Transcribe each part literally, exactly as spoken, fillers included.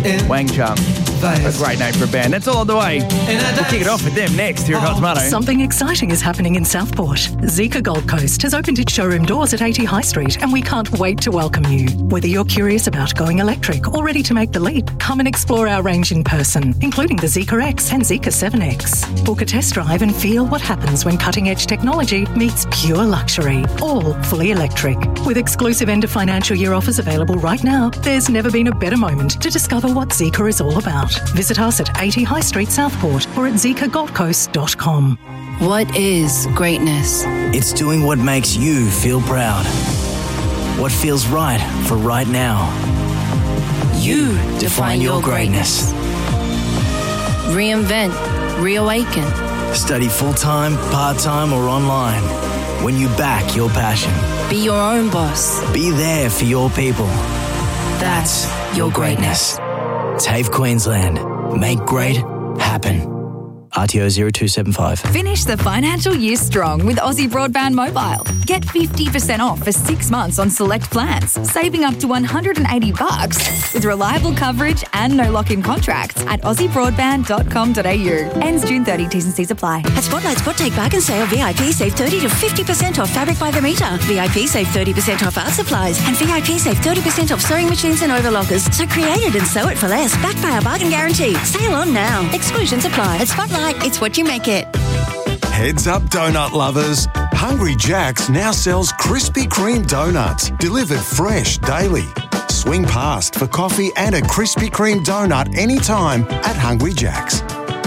Wang Chung. A great name for a band. That's all on the way. We'll kick it off with them next here at Hot Tomato. Something exciting is happening in Southport. Zika Gold Coast has opened its showroom doors at eighty High Street, and we can't wait to welcome you. Whether you're curious about going electric or ready to make the leap, come and explore our range in person, including the Zika X and Zika seven X. Book a test drive and feel what happens when cutting-edge technology meets pure luxury, all fully electric. With exclusive end of financial year offers available right now, there's never been a better moment to discover what Zika is all about. Visit us at eighty High Street Southport or at zika gold coast dot com. What is greatness? It's doing what makes you feel proud. What feels right for right now. You define your greatness. Reinvent. Reawaken. Study full-time, part-time or online. When you back your passion. Be your own boss. Be there for your people. That's your greatness. TAFE Queensland. Make great happen. R T O zero two seven five. Finish the financial year strong with Aussie Broadband Mobile. Get fifty percent off for six months on select plans, saving up to one hundred eighty bucks with reliable coverage and no lock-in contracts at aussie broadband dot com dot a u. Ends June thirtieth. T's and C's apply. At Spotlight Spot Take Bargain Sale, V I P save thirty to fifty percent off fabric by the metre. V I P save thirty percent off art supplies. And V I P save thirty percent off sewing machines and overlockers. So create it and sew it for less. Backed by our bargain guarantee. Sale on now. Exclusions apply. At Spotlight, it's what you make it. Heads up, donut lovers. Hungry Jack's now sells Krispy Kreme donuts, delivered fresh daily. Swing past for coffee and a Krispy Kreme donut anytime at Hungry Jack's.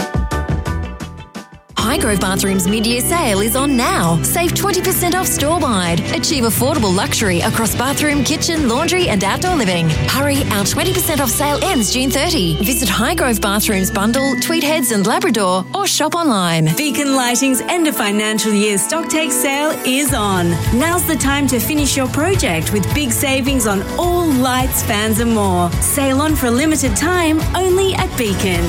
Highgrove Bathrooms mid-year sale is on now. Save twenty percent off store-wide. Achieve affordable luxury across bathroom, kitchen, laundry and outdoor living. Hurry, our twenty percent off sale ends June thirtieth. Visit Highgrove Bathrooms Bundle, Tweed Heads and Labrador or shop online. Beacon Lighting's end of financial year stock take sale is on. Now's the time to finish your project with big savings on all lights, fans and more. Sale on for a limited time only at Beacon.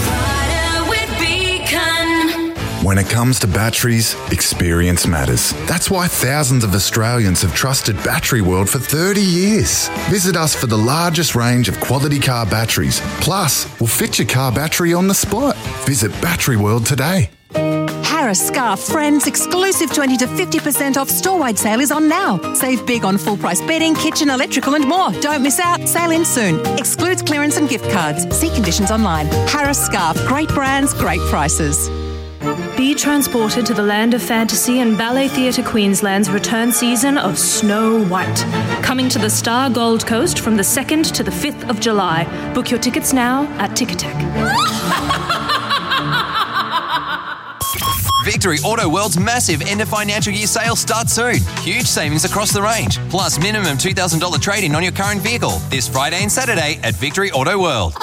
When it comes to batteries, experience matters. That's why thousands of Australians have trusted Battery World for thirty years. Visit us for the largest range of quality car batteries. Plus, we'll fit your car battery on the spot. Visit Battery World today. Harris Scarf Friends exclusive twenty to fifty percent off store-wide sale is on now. Save big on full-price bedding, kitchen, electrical and more. Don't miss out. Sale ends soon. Excludes clearance and gift cards. See conditions online. Harris Scarf. Great brands, great prices. Be transported to the land of fantasy and Ballet Theatre Queensland's return season of Snow White. Coming to the Star Gold Coast from the second to the fifth of July. Book your tickets now at Ticketek. Victory Auto World's massive end of financial year sale starts soon. Huge savings across the range, plus minimum two thousand dollars trade-in on your current vehicle this Friday and Saturday at Victory Auto World.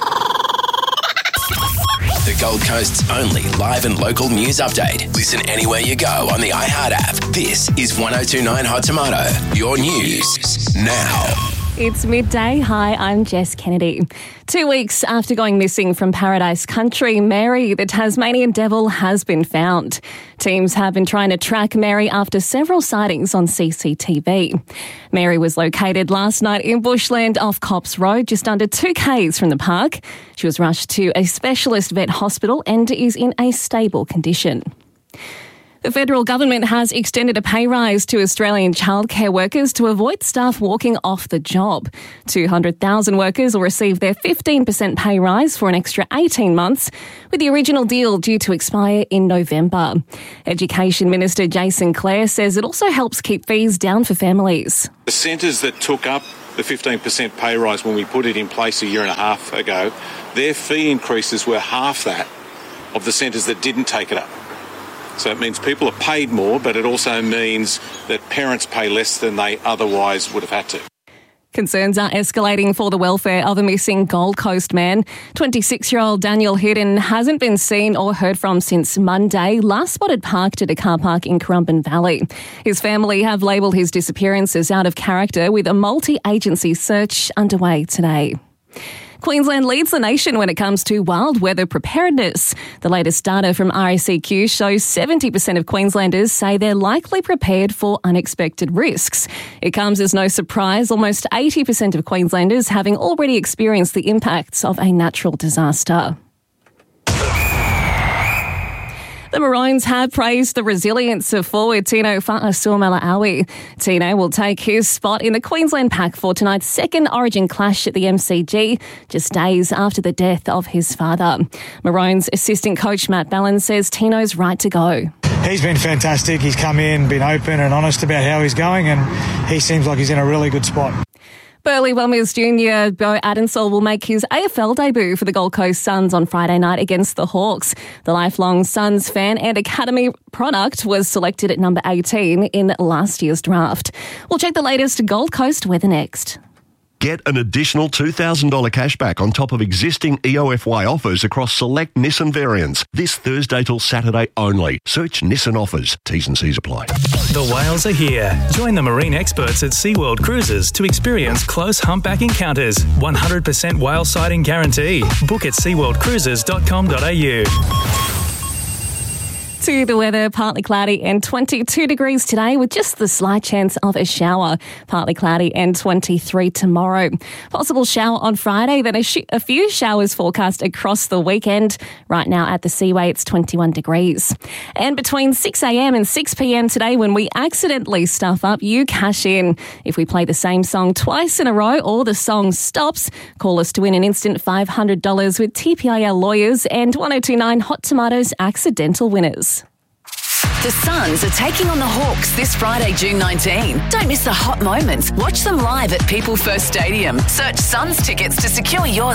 The Gold Coast's only live and local news update. Listen anywhere you go on the iHeart app. This is one oh two point nine Hot Tomato. Your news now. It's midday. Hi, I'm Jess Kennedy. Two weeks after going missing from Paradise Country, Mary, the Tasmanian devil, has been found. Teams have been trying to track Mary after several sightings on C C T V. Mary was located last night in Bushland off Cops Road, just under two k's from the park. She was rushed to a specialist vet hospital and is in a stable condition. The federal government has extended a pay rise to Australian childcare workers to avoid staff walking off the job. two hundred thousand workers will receive their fifteen percent pay rise for an extra eighteen months, with the original deal due to expire in November. Education Minister Jason Clare says it also helps keep fees down for families. The centres that took up the fifteen percent pay rise when we put it in place a year and a half ago, their fee increases were half that of the centres that didn't take it up. So it means people are paid more, but it also means that parents pay less than they otherwise would have had to. Concerns are escalating for the welfare of a missing Gold Coast man. twenty-six-year-old Daniel Hidden hasn't been seen or heard from since Monday, last spotted parked at a car park in Currumbin Valley. His family have labelled his disappearance as out of character, with a multi-agency search underway today. Queensland leads the nation when it comes to wild weather preparedness. The latest data from R A C Q shows seventy percent of Queenslanders say they're likely prepared for unexpected risks. It comes as no surprise, almost eighty percent of Queenslanders having already experienced the impacts of a natural disaster. The Maroons have praised the resilience of forward Tino Fa'asuamaleaui. Tino will take his spot in the Queensland pack for tonight's second Origin clash at the M C G, just days after the death of his father. Maroons assistant coach Matt Ballin says Tino's right to go. He's been fantastic. He's come in, been open and honest about how he's going, and he seems like he's in a really good spot. Burleigh Wellmers Junior Bo Adensol will make his A F L debut for the Gold Coast Suns on Friday night against the Hawks. The lifelong Suns fan and academy product was selected at number eighteen in last year's draft. We'll check the latest Gold Coast weather next. Get an additional two thousand dollars cashback on top of existing E O F Y offers across select Nissan variants. This Thursday till Saturday only. Search Nissan offers. T's and C's apply. The whales are here. Join the marine experts at SeaWorld Cruises to experience close humpback encounters. one hundred percent whale sighting guarantee. Book at sea world cruises dot com dot a u. To the weather, partly cloudy and twenty-two degrees today with just the slight chance of a shower. Partly cloudy and twenty-three tomorrow. Possible shower on Friday, then a, sh- a few showers forecast across the weekend. Right now at the Seaway, it's twenty-one degrees. And between six a.m. and six p.m. today, when we accidentally stuff up, you cash in. If we play the same song twice in a row or the song stops, call us to win an instant five hundred dollars with T P I L lawyers and one oh two nine Hot Tomatoes accidental winners. The Suns are taking on the Hawks this Friday, June nineteenth. Don't miss the hot moments. Watch them live at People First Stadium. Search Suns tickets to secure your